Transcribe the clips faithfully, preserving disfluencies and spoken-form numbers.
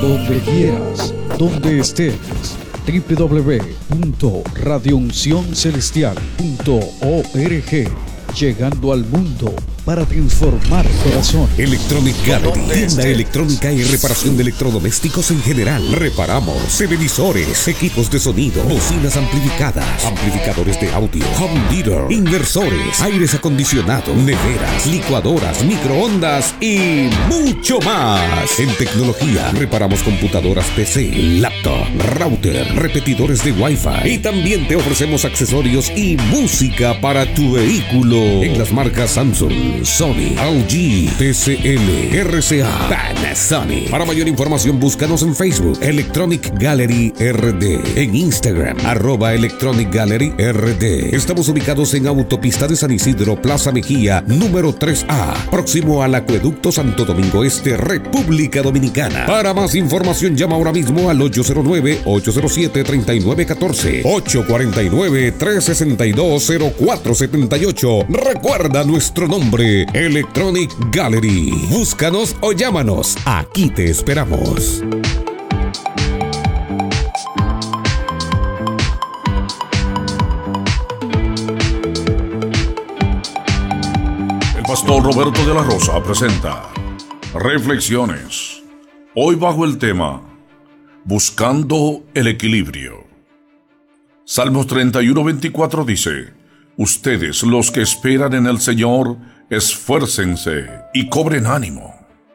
donde quieras, donde estés. doble u doble u doble u punto radio unción celestial punto org. Llegando al mundo para transformar corazón. Electronic Gallery, tienda electrónica y reparación de electrodomésticos en general. Reparamos televisores, equipos de sonido, bocinas amplificadas, amplificadores de audio, home theater, inversores, aires acondicionados, neveras, licuadoras, microondas y mucho más. En tecnología, reparamos computadoras P C, laptop, router, repetidores de Wi-Fi y también te ofrecemos accesorios y música para tu vehículo en las marcas Samsung, Sony, L G, T C L, R C A, Panasonic. Para mayor información búscanos en Facebook Electronic Gallery R D, en Instagram arroba Electronic Gallery R D. Estamos ubicados en Autopista de San Isidro, Plaza Mejía, número tres A, próximo al Acueducto Santo Domingo Este, República Dominicana. Para más información llama ahora mismo al ocho cero nueve, ocho cero siete, tres nueve uno cuatro, ocho cuatro nueve, tres seis dos, cero cuatro siete ocho. Recuerda nuestro nombre, Electronic Gallery. Búscanos o llámanos. Aquí te esperamos. El pastor Roberto de la Rosa presenta Reflexiones. Hoy bajo el tema Buscando el equilibrio. Salmos treinta y uno, veinticuatro dice: Ustedes, los que esperan en el Señor, esfuércense y cobren ánimo.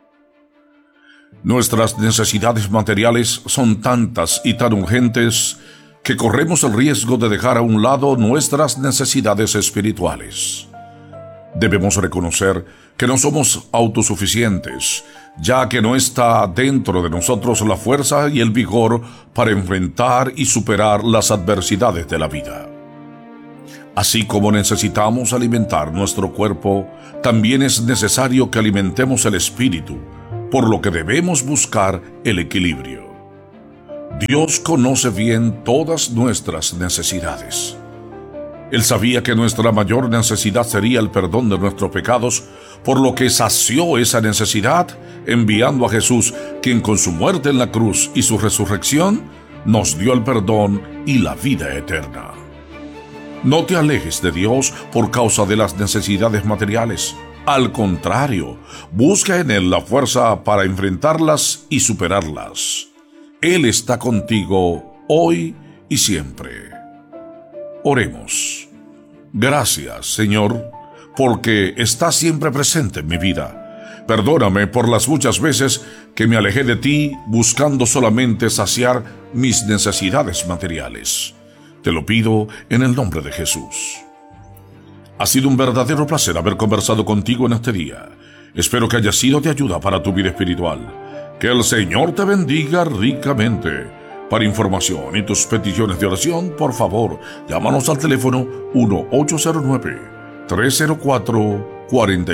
Nuestras necesidades materiales son tantas y tan urgentes que corremos el riesgo de dejar a un lado nuestras necesidades espirituales. Debemos reconocer que no somos autosuficientes, ya que no está dentro de nosotros la fuerza y el vigor para enfrentar y superar las adversidades de la vida. Así como necesitamos alimentar nuestro cuerpo, también es necesario que alimentemos el espíritu, por lo que debemos buscar el equilibrio. Dios conoce bien todas nuestras necesidades. Él sabía que nuestra mayor necesidad sería el perdón de nuestros pecados, por lo que sació esa necesidad enviando a Jesús, quien con su muerte en la cruz y su resurrección nos dio el perdón y la vida eterna. No te alejes de Dios por causa de las necesidades materiales. Al contrario, busca en Él la fuerza para enfrentarlas y superarlas. Él está contigo hoy y siempre. Oremos. Gracias, Señor, porque estás siempre presente en mi vida. Perdóname por las muchas veces que me alejé de ti buscando solamente saciar mis necesidades materiales. Te lo pido en el nombre de Jesús. Ha sido un verdadero placer haber conversado contigo en este día. Espero que haya sido de ayuda para tu vida espiritual. Que el Señor te bendiga ricamente. Para información y tus peticiones de oración, por favor, llámanos al teléfono uno ocho cero nueve, tres cero cuatro, cuatro